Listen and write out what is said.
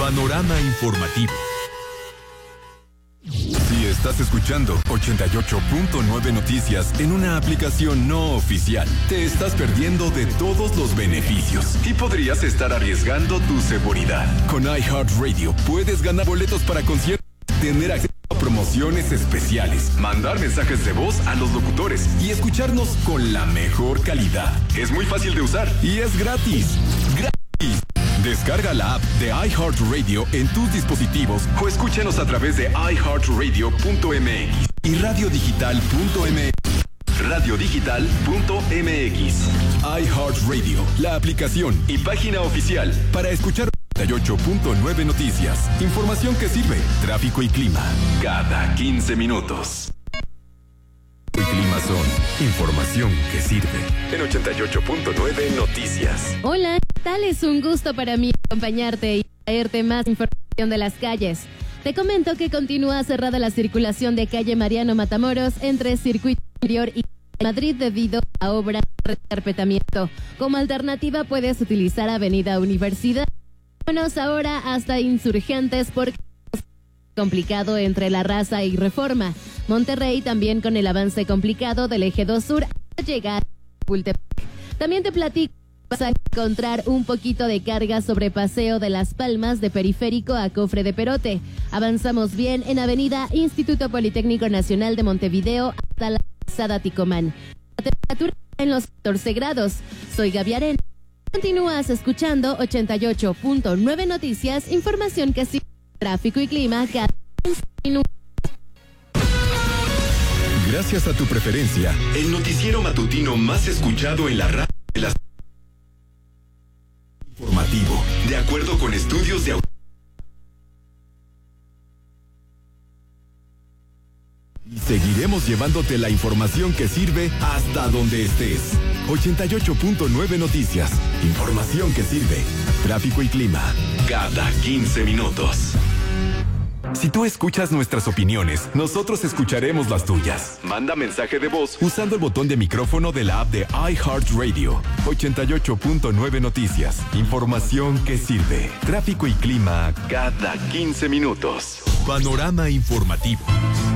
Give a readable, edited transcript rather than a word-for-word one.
Panorama informativo. Si estás escuchando 88.9 Noticias en una aplicación no oficial, te estás perdiendo de todos los beneficios y podrías estar arriesgando tu seguridad. Con iHeartRadio puedes ganar boletos para conciertos, tener acceso a promociones especiales, mandar mensajes de voz a los locutores y escucharnos con la mejor calidad. Es muy fácil de usar y es gratis. ¡Gratis! Descarga la app de iHeartRadio en tus dispositivos o escúchanos a través de iHeartRadio.mx y radiodigital.mx. Radiodigital.mx. iHeartRadio, la aplicación y página oficial para escuchar 88.9 Noticias. Información que sirve. Tráfico y clima cada 15 minutos. Y clima son información que sirve. En 88.9 Noticias. Hola, ¿qué tal? Es un gusto para mí acompañarte y traerte más información de las calles. Te comento que continúa cerrada la circulación de calle Mariano Matamoros entre Circuito Interior y Madrid debido a obra de recarpetamiento. Como alternativa puedes utilizar Avenida Universidad. Vámonos ahora hasta Insurgentes porque es complicado entre La Raza y Reforma. Monterrey también con el avance complicado del eje 2 sur hasta llegar a Chapultepec. También te platico que vas a encontrar un poquito de carga sobre Paseo de las Palmas de Periférico a Cofre de Perote. Avanzamos bien en Avenida Instituto Politécnico Nacional de Montevideo hasta la Calzada Ticomán. La temperatura en los 14 grados. Soy Gaby Arena. Continúas escuchando 88.9 Noticias, información que sigue tráfico y clima cada 15 minutos. Gracias a tu preferencia, el noticiero matutino más escuchado en la radio de las... Informativo, de acuerdo con estudios de... Y seguiremos llevándote la información que sirve hasta donde estés. 88.9 Noticias, información que sirve. Tráfico y clima, cada 15 minutos. Si tú escuchas nuestras opiniones, nosotros escucharemos las tuyas. Manda mensaje de voz usando el botón de micrófono de la app de iHeartRadio. 88.9 Noticias, información que sirve. Tráfico y clima cada 15 minutos. Panorama informativo.